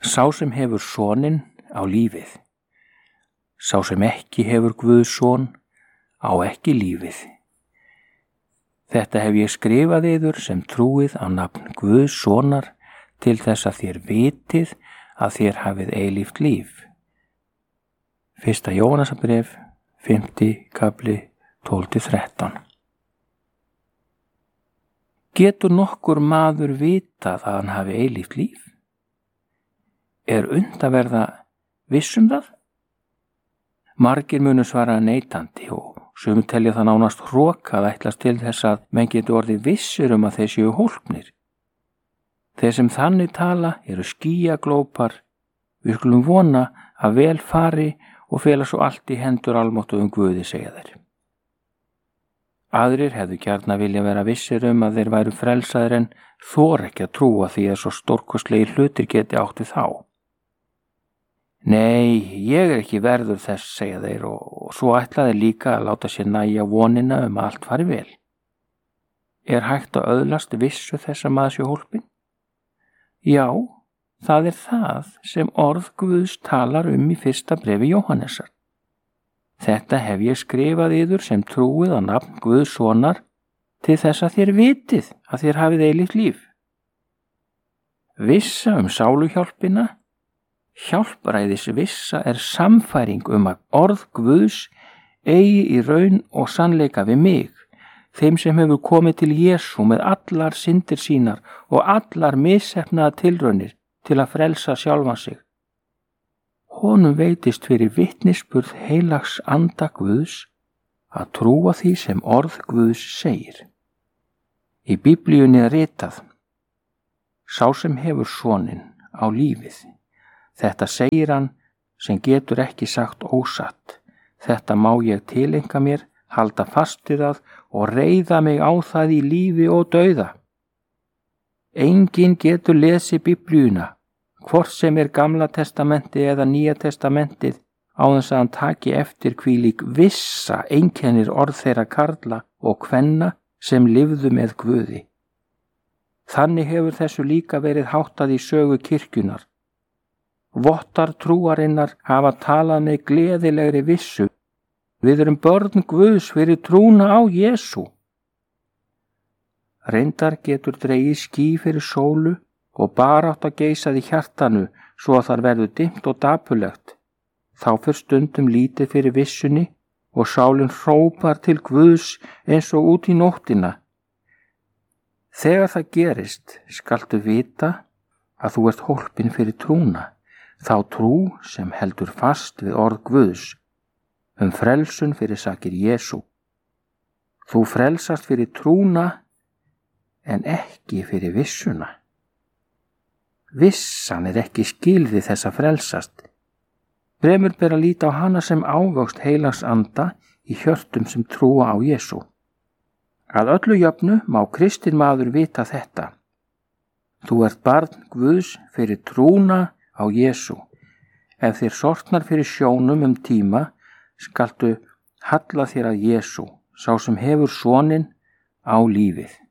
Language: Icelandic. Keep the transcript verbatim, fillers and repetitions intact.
Sá sem hefur soninn á lífið. Sá sem ekki hefur Guðs son á ekki lífið. Þetta hef ég skrifað yður sem trúið á nafn Guðs sonar til þess að þér vitið að þér hafið eilíft líf. Fyrsta Jóhannesarbréf, fimmti kafli, tólf til þrettán. Getur nokkur maður vitað að hann hafi eilíft líf? Er und að verða viss um það? Margir munu svara neitandi og sumir telja það nánast hrokað ætlast til þess að menn getur orðið vissir um að þeir séu hólpnir. Þeir sem þannig tala eru skýjaglópar. Við skulum vona að vel fari og fela svo allt í hendur almáttugum Guði, segja þeir. Aðrir hefðu gjarna vilja vera vissir um að þeir væru frelsaðir en þor ekki að trúa því að svo stórkostlegir hlutir geti átt við þá. Nei, ég er ekki verður þess, segja þeir, og, og svo ætlaði líka að láta sér nægja vonina um að allt fari vel. Er hægt að öðlast vissu þess að maður sé hólpinn? Já, það er það sem orð Guðs talar um í fyrsta bréfi Jóhannesar. Þetta hef ég skrifað yður sem trúið á nafn Guðs sonar til þess að þér vitið að þér hafið eilíft líf. Vissa um sáluhjálpina. Hjálpræðis vissa er samfæring um að orð Guðs eigi í raun og sannleika við mig, þeim sem hefur komið til Jesú með allar syndir sínar og allar misheppnaða tilraunir til að frelsa sjálfan sig. Honum veitist fyrir vitnisburð heilags anda Guðs að trúa því sem orð Guðs segir. Í Biblíunni er ritað: Sá sem hefur soninn á lífið. Þetta segir hann sem getur ekki sagt ósatt. Þetta má ég tileinka mér, halda fast við það og reiða mig á það í lífi og dauða. Enginn getur lesið Biblíuna, hvort sem er Gamla testamentið eða Nýja testamentið, á þess að hann taki eftir hvílík vissa einkennir orð þeirra karla og kvenna sem lifðu með Guði. Þannig hefur þessu líka verið háttað í sögu kirkjunar. Vottar trúarinnar hafa talað með gleðilegri vissu. Við erum börn Guðs fyrir trúna á Jesú. Reyndar getur dregið ský fyrir sólu og barátta geisað í hjartanu svo að þar verður dimmt og dapurlegt. Þá fer stundum lítið fyrir vissunni og sálin hrópar til Guðs eins og út í nóttina. Þegar það gerist skaltu vita að þú ert hólpinn fyrir trúna. Þá trú sem heldur fast við orð Guðs, um frelsun fyrir sakir Jesú. Þú frelsast fyrir trúna en ekki fyrir vissuna. Vissan er ekki skilði þess að frelsast. Fremur ber að líta á hana sem ávöxt heilags anda í hjörtum sem trúa á Jesú. Að öllu jöfnu má kristinn maður vita þetta. Þú ert barn Guðs fyrir trúna á Jesú. Ef þér sortnar fyrir sjónum um tíma, skaltu halla þér að Jesú, sá sem hefur soninn á lífið.